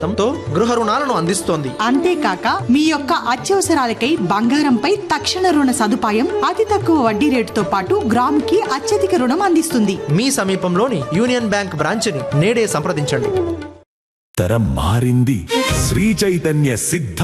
తో గృహ రుణాలను అందిస్తోంది. అంతేకాక మీ యొక్క అత్యవసరాలకై బంగారంపై తక్షణ రుణ సదుపాయం, అతి తక్కువ వడ్డీ రేటుతో పాటు గ్రాముకి అత్యధిక రుణం అందిస్తుంది. మీ సమీపంలోని యూనియన్ బ్యాంక్ బ్రాంచ్ని నేడే సంప్రదించండి. తరం మారింది, శ్రీ చైతన్య సిద్ధ